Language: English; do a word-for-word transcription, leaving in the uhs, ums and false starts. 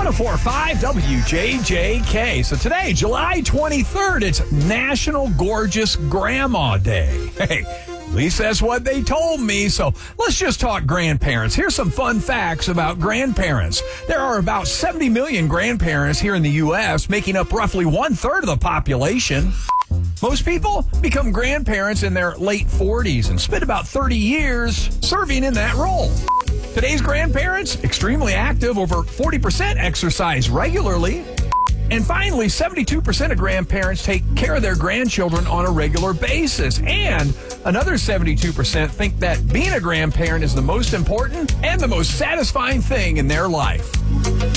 one oh four point five W J J K. So today, July twenty-third, it's National Gorgeous Grandma Day. Hey, at least that's what they told me. So let's just talk grandparents. Here's some fun facts about grandparents. There are about seventy million grandparents here in the U S, making up roughly one-third of the population. Most people become grandparents in their late forties and spend about thirty years serving in that role. Today's grandparents, extremely active, over forty percent exercise regularly. And finally, seventy-two percent of grandparents take care of their grandchildren on a regular basis. And another seventy-two percent think that being a grandparent is the most important and the most satisfying thing in their life.